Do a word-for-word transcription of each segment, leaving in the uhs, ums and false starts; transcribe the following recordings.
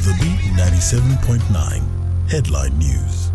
The Beat ninety-seven point nine Headline News.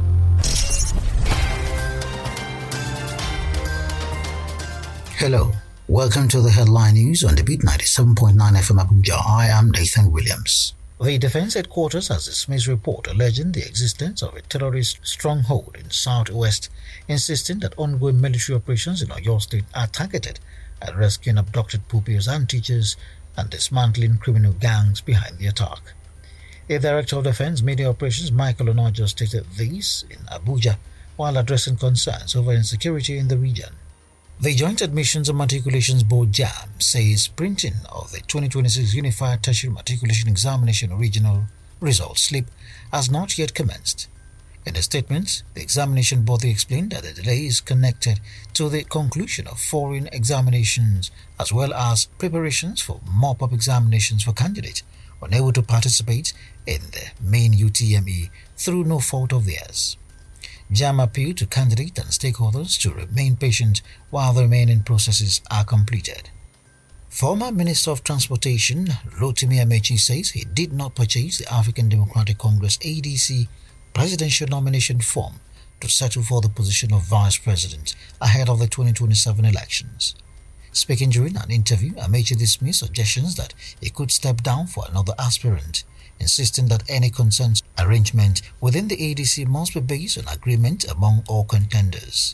Hello, welcome to the Headline News on The Beat ninety-seven point nine F M Abuja. I am Nathan Williams. The Defense Headquarters has dismissed report alleging the existence of a terrorist stronghold in Southwest, insisting that ongoing military operations in Oyo State are targeted at rescuing abducted pupils and teachers and dismantling criminal gangs behind the attack. The Director of Defense Media Operations, Michael Onojo, stated this in Abuja while addressing concerns over insecurity in the region. The Joint Admissions and Matriculations Board (JAMB) says printing of the twenty twenty-six Unified Tertiary Matriculation Examination original results slip has not yet commenced. In a statement, the examination body explained that the delay is connected to the conclusion of foreign examinations as well as preparations for mop-up examinations for candidates unable to participate in the main U T M E through no fault of theirs. JAMB appealed to candidates and stakeholders to remain patient while the remaining processes are completed. Former Minister of Transportation Rotimi Amechi says he did not purchase the African Democratic Congress A D C presidential nomination form to settle for the position of Vice President ahead of the twenty twenty-seven elections. Speaking during an interview, Amechi dismissed suggestions that he could step down for another aspirant, insisting that any consent arrangement within the A D C must be based on agreement among all contenders.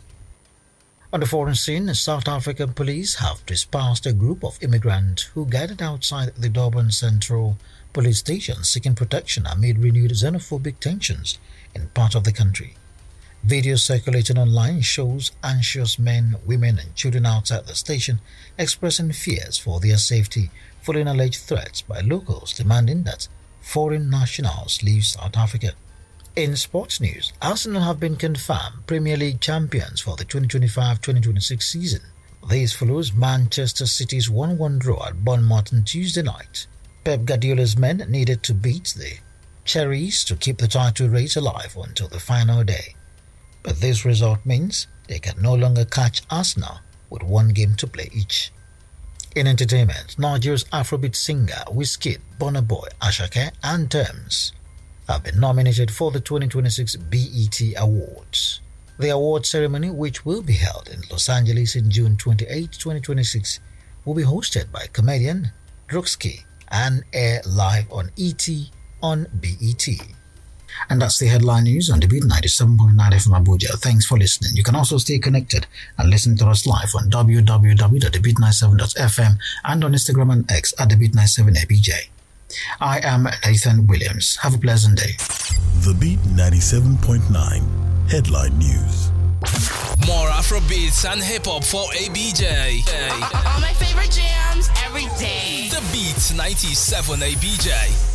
On the foreign scene, South African police have dispersed a group of immigrants who gathered outside the Durban Central Police Station seeking protection amid renewed xenophobic tensions in part of the country. Video circulating online shows anxious men, women and children outside the station expressing fears for their safety following alleged threats by locals demanding that foreign nationals leave South Africa. In sports news, Arsenal have been confirmed Premier League champions for the twenty twenty-five twenty twenty-six season. This follows Manchester City's one one draw at Bournemouth on Tuesday night. Pep Guardiola's men needed to beat the Cherries to keep the title race alive until the final day. But this result means they can no longer catch Arsenal with one game to play each. In entertainment, Nigeria's Afrobeat singer Wizkid, Burna Boy, Asake and Tems have been nominated for the twenty twenty-six B E T Awards. The award ceremony, which will be held in Los Angeles in June twenty-eighth, twenty twenty-six, will be hosted by comedian Druxky and air live on E T on B E T. And that's the headline news on The Beat ninety-seven point nine F M Abuja. Thanks for listening. You can also stay connected and listen to us live on w w w dot the beat ninety-seven dot f m and on Instagram and X at The Beat ninety-seven A B J. I am Nathan Williams. Have a pleasant day. The Beat ninety-seven point nine Headline News. More Afrobeats and hip-hop for A B J. All my favorite jams every day. The Beat ninety-seven A B J.